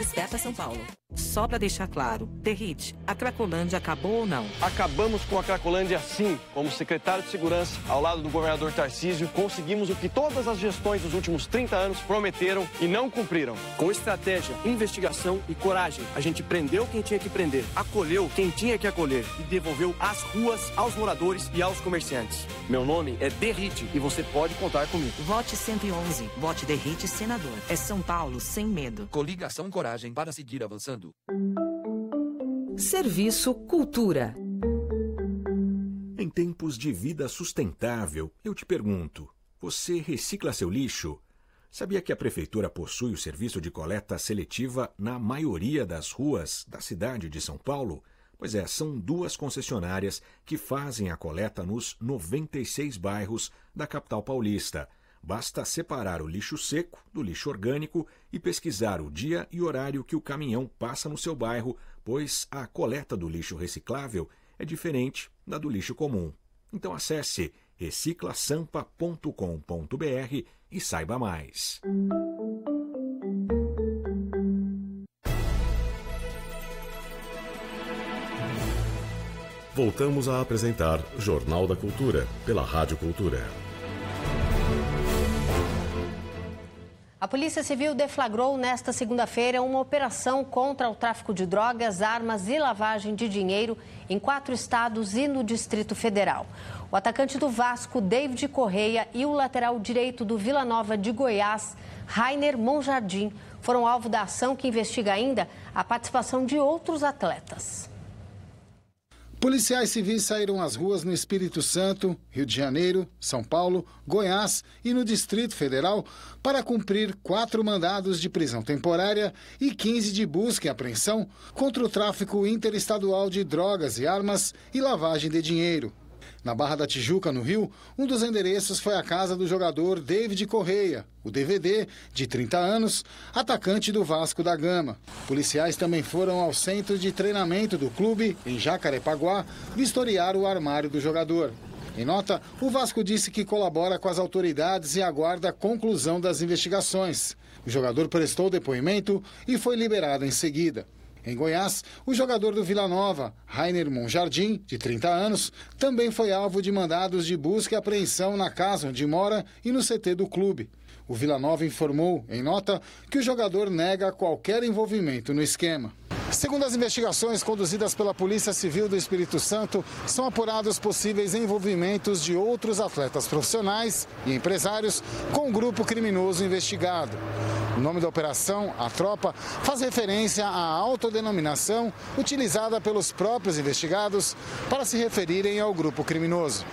Desperta São Paulo. Só para deixar claro, Derrite, a Cracolândia acabou ou não? Acabamos com a Cracolândia sim. Como secretário de Segurança, ao lado do governador Tarcísio, conseguimos o que todas as gestões dos últimos 30 anos prometeram e não cumpriram. Com estratégia, investigação e coragem, a gente prendeu quem tinha que prender, acolheu quem tinha que acolher e devolveu as ruas aos moradores e aos comerciantes. Meu nome é Derrite e você pode contar comigo. Vote 111. Vote Derrite Senador. É São Paulo sem medo. Coligação Coragem para seguir avançando. Serviço Cultura. Em tempos de vida sustentável, eu te pergunto, você recicla seu lixo? Sabia que a Prefeitura possui o serviço de coleta seletiva na maioria das ruas da cidade de São Paulo? Pois é, são 2 concessionárias que fazem a coleta nos 96 bairros da capital paulista. Basta separar o lixo seco do lixo orgânico e pesquisar o dia e horário que o caminhão passa no seu bairro, pois a coleta do lixo reciclável é diferente da do lixo comum. Então acesse reciclasampa.com.br e saiba mais. Voltamos a apresentar Jornal da Cultura, pela Rádio Cultura. A Polícia Civil deflagrou nesta segunda-feira uma operação contra o tráfico de drogas, armas e lavagem de dinheiro em 4 estados e no Distrito Federal. O atacante do Vasco, David Correia, e o lateral direito do Vila Nova de Goiás, Rainer Monjardim, foram alvo da ação que investiga ainda a participação de outros atletas. Policiais civis saíram às ruas no Espírito Santo, Rio de Janeiro, São Paulo, Goiás e no Distrito Federal para cumprir 4 mandados de prisão temporária e 15 de busca e apreensão contra o tráfico interestadual de drogas e armas e lavagem de dinheiro. Na Barra da Tijuca, no Rio, um dos endereços foi a casa do jogador David Correia, o DVD, de 30 anos, atacante do Vasco da Gama. Policiais também foram ao centro de treinamento do clube, em Jacarepaguá, vistoriar o armário do jogador. Em nota, o Vasco disse que colabora com as autoridades e aguarda a conclusão das investigações. O jogador prestou depoimento e foi liberado em seguida. Em Goiás, o jogador do Vila Nova, Rainer Monjardim, de 30 anos, também foi alvo de mandados de busca e apreensão na casa onde mora e no CT do clube. O Vila Nova informou, em nota, que o jogador nega qualquer envolvimento no esquema. Segundo as investigações conduzidas pela Polícia Civil do Espírito Santo, são apurados possíveis envolvimentos de outros atletas profissionais e empresários com o grupo criminoso investigado. O nome da operação, a Tropa, faz referência à autodenominação utilizada pelos próprios investigados para se referirem ao grupo criminoso.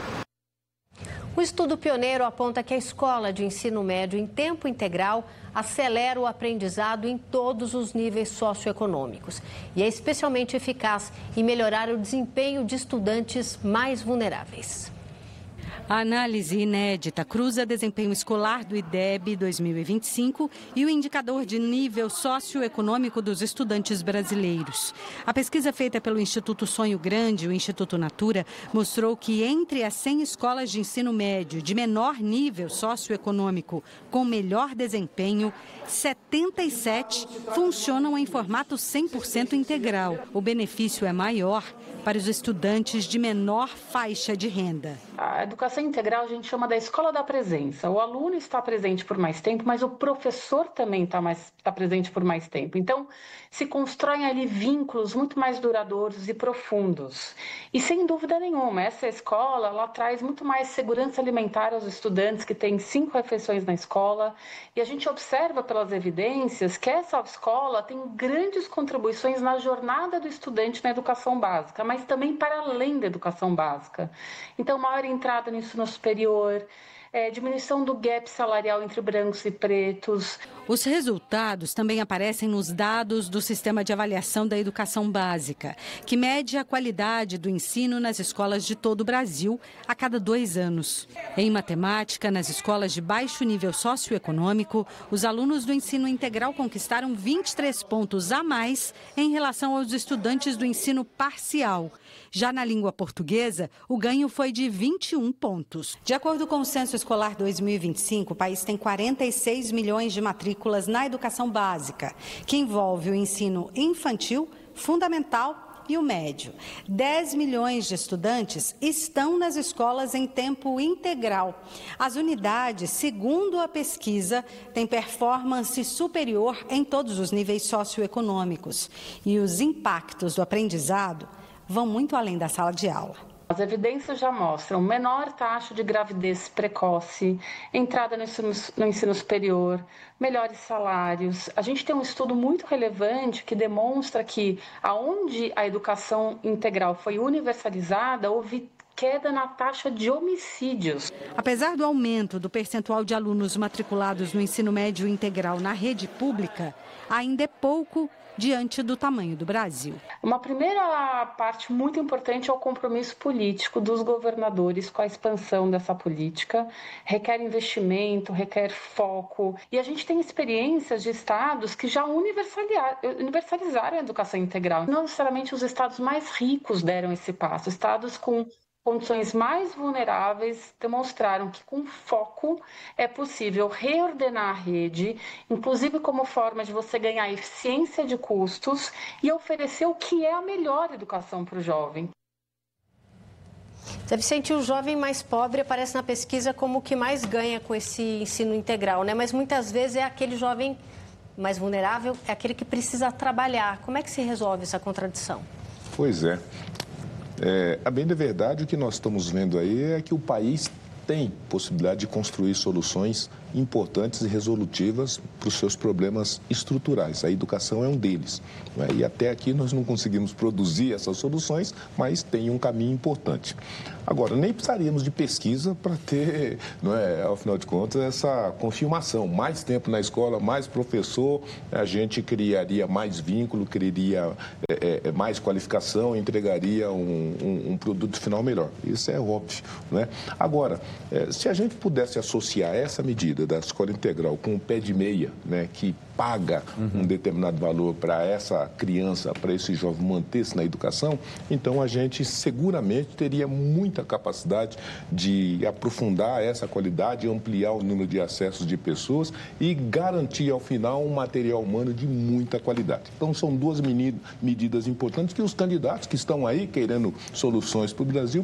O estudo pioneiro aponta que a escola de ensino médio em tempo integral acelera o aprendizado em todos os níveis socioeconômicos e é especialmente eficaz em melhorar o desempenho de estudantes mais vulneráveis. A análise inédita cruza desempenho escolar do IDEB 2025 e o indicador de nível socioeconômico dos estudantes brasileiros. A pesquisa feita pelo Instituto Sonho Grande e o Instituto Natura mostrou que entre as 100 escolas de ensino médio de menor nível socioeconômico com melhor desempenho, 77 funcionam em formato 100% integral. O benefício é maior para os estudantes de menor faixa de renda. A educação integral a gente chama da escola da presença. O aluno está presente por mais tempo, mas o professor também está presente por mais tempo. Então, se constroem ali vínculos muito mais duradouros e profundos. E sem dúvida nenhuma, essa escola ela traz muito mais segurança alimentar aos estudantes que têm 5 refeições na escola. E a gente observa pelas evidências que essa escola tem grandes contribuições na jornada do estudante na educação básica, mas também para além da educação básica. Então, maior entrada no ensino superior, diminuição do gap salarial entre brancos e pretos. Os resultados também aparecem nos dados do Sistema de Avaliação da Educação Básica, que mede a qualidade do ensino nas escolas de todo o Brasil a cada 2 anos. Em matemática, nas escolas de baixo nível socioeconômico, os alunos do ensino integral conquistaram 23 pontos a mais em relação aos estudantes do ensino parcial. Já na língua portuguesa, o ganho foi de 21 pontos. De acordo com o Censo escolar 2025, o país tem 46 milhões de matrículas na educação básica, que envolve o ensino infantil, fundamental e o médio. 10 milhões de estudantes estão nas escolas em tempo integral. As unidades, segundo a pesquisa, têm performance superior em todos os níveis socioeconômicos. E os impactos do aprendizado vão muito além da sala de aula. As evidências já mostram menor taxa de gravidez precoce, entrada no ensino superior, melhores salários. A gente tem um estudo muito relevante que demonstra que aonde a educação integral foi universalizada, houve queda na taxa de homicídios. Apesar do aumento do percentual de alunos matriculados no ensino médio integral na rede pública, ainda é pouco diante do tamanho do Brasil. Uma primeira parte muito importante é o compromisso político dos governadores com a expansão dessa política. Requer investimento, requer foco. E a gente tem experiências de estados que já universalizaram a educação integral. Não necessariamente os estados mais ricos deram esse passo. Estados com condições mais vulneráveis demonstraram que com foco é possível reordenar a rede, inclusive como forma de você ganhar eficiência de custos e oferecer o que é a melhor educação para o jovem. Zé Vicente, o jovem mais pobre aparece na pesquisa como o que mais ganha com esse ensino integral, né? Mas muitas vezes é aquele jovem mais vulnerável, é aquele que precisa trabalhar. Como é que se resolve essa contradição? Pois é. A bem da verdade, o que nós estamos vendo aí é que o país tem possibilidade de construir soluções importantes e resolutivas para os seus problemas estruturais. A educação é um deles. Né? E até aqui nós não conseguimos produzir essas soluções, mas tem um caminho importante. Agora, nem precisaríamos de pesquisa para ter, não é, ao final de contas, essa confirmação. Mais tempo na escola, mais professor, a gente criaria mais vínculo, criaria mais qualificação, entregaria um produto final melhor. Isso é óbvio. Né? Agora, se a gente pudesse associar essa medida da escola integral com o pé de meia, né, que paga um determinado valor para essa criança, para esse jovem manter-se na educação, então a gente seguramente teria muita capacidade de aprofundar essa qualidade, ampliar o número de acessos de pessoas e garantir, ao final, um material humano de muita qualidade. Então, são duas medidas importantes que os candidatos que estão aí querendo soluções para o Brasil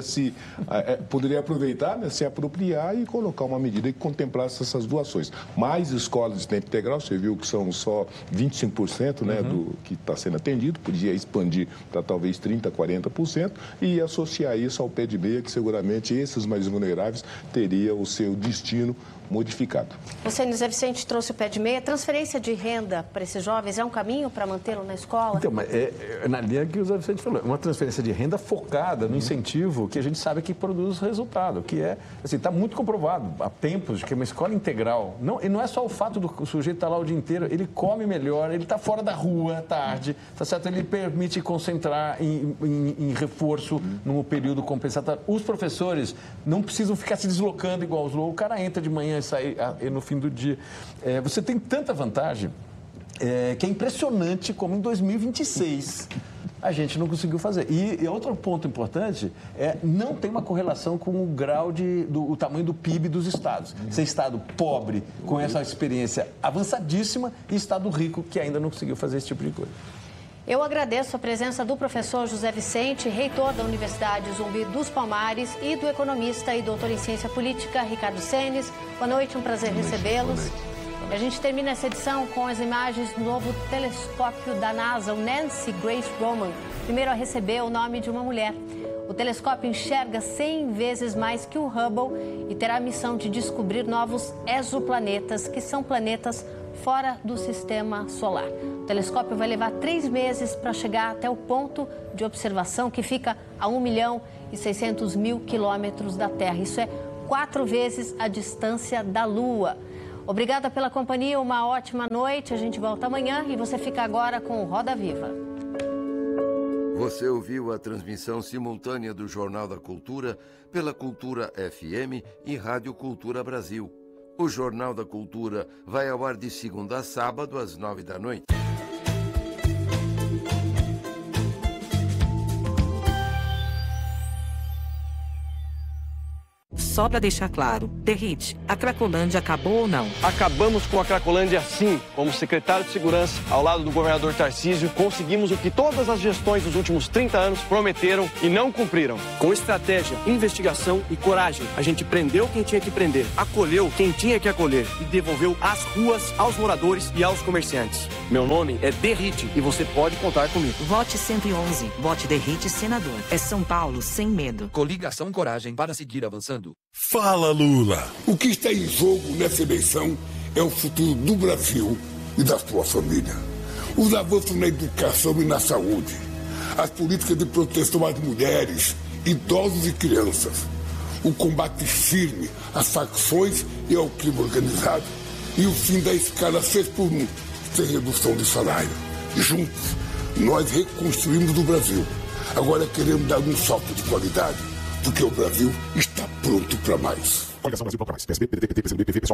poderia aproveitar, né, se apropriar e colocar uma medida que contemplasse essas duas ações. Mais escolas de tempo integral, você viu que são só 25%, né, do que está sendo atendido, podia expandir para talvez 30%, 40% e associar isso ao pé de meia, que seguramente esses mais vulneráveis teriam o seu destino modificado. Você, Zé Vicente, trouxe o pé de meia. Transferência de renda para esses jovens é um caminho para mantê-lo na escola? Então, mas na linha que o Zé Vicente falou, uma transferência de renda focada no incentivo que a gente sabe que produz resultado, que é, assim, está muito comprovado há tempos que uma escola integral, e não é só o fato do sujeito estar lá o dia inteiro, ele come melhor, ele está fora da rua à tarde, tá certo? Ele permite concentrar em reforço num período compensatório. Os professores não precisam ficar se deslocando igual os loucos, o cara entra de manhã e sai no fim do dia. Você tem tanta vantagem que é impressionante como em 2026 a gente não conseguiu fazer. E outro ponto importante não tem uma correlação com o grau o tamanho do PIB dos estados. Ser estado pobre com essa experiência avançadíssima e estado rico que ainda não conseguiu fazer esse tipo de coisa. Eu agradeço a presença do professor José Vicente, reitor da Universidade Zumbi dos Palmares, e do economista e doutor em ciência política, Ricardo Senes. Boa noite, um prazer recebê-los. A gente termina essa edição com as imagens do novo telescópio da NASA, o Nancy Grace Roman, primeiro a receber o nome de uma mulher. O telescópio enxerga 100 vezes mais que o Hubble e terá a missão de descobrir novos exoplanetas, que são planetas fora do sistema solar. O telescópio vai levar 3 meses para chegar até o ponto de observação, que fica a 1.600.000 quilômetros da Terra. Isso é 4 vezes a distância da Lua. Obrigada pela companhia, uma ótima noite. A gente volta amanhã e você fica agora com o Roda Viva. Você ouviu a transmissão simultânea do Jornal da Cultura pela Cultura FM e Rádio Cultura Brasil. O Jornal da Cultura vai ao ar de segunda a sábado, às 9 da noite. Só para deixar claro, Derrite, a Cracolândia acabou ou não? Acabamos com a Cracolândia sim. Como secretário de Segurança, ao lado do governador Tarcísio, conseguimos o que todas as gestões dos últimos 30 anos prometeram e não cumpriram. Com estratégia, investigação e coragem, a gente prendeu quem tinha que prender, acolheu quem tinha que acolher e devolveu as ruas aos moradores e aos comerciantes. Meu nome é Derrite e você pode contar comigo. Vote 111. Vote Derrite, senador. É São Paulo sem medo. Coligação Coragem para seguir avançando. Fala, Lula! O que está em jogo nessa eleição é o futuro do Brasil e da sua família. Os avanços na educação e na saúde, as políticas de proteção às mulheres, idosos e crianças, o combate firme às facções e ao crime organizado e o fim da escala 6x1, sem redução de salário. Juntos, nós reconstruímos o Brasil. Agora queremos dar um salto de qualidade, porque o Brasil está pronto para mais. Coligação Brasil Pronto para Mais. PSB, PDT, PT, PCdoB, PV, PSOL.